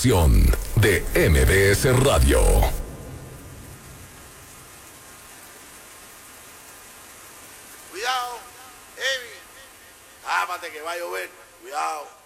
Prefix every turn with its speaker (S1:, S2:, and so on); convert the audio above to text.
S1: estación de MBS Radio.
S2: Cuidado, Emi. Tápate que va a llover. Cuidado.